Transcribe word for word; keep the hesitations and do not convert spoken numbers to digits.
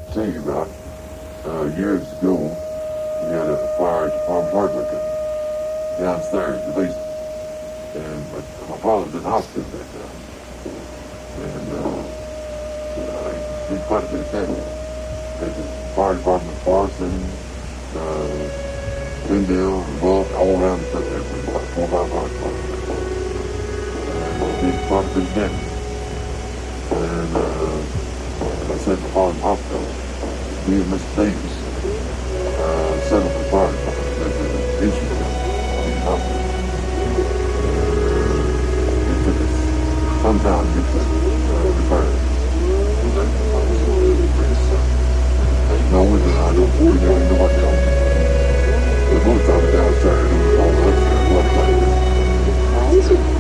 tell you about. Uh, years ago, we had a fire at the farm apartment downstairs, the basement. And my, my father was in the hospital at that time. And uh, uh, he did quite a bit of damage. At the fire department, Parson, uh, Tyndale, Bulk, all around the country. There was about four or five fire departments. And he did quite a bit of damage. And uh, I sent my father in the hospital. Me and Mister Davis uh, set up a fire department. There's an insurance company in the hospital. It took us some time to get that uh, repaired. No, we did not. We didn't know nobody else. The most of it downstairs, it was all upstairs, left like that.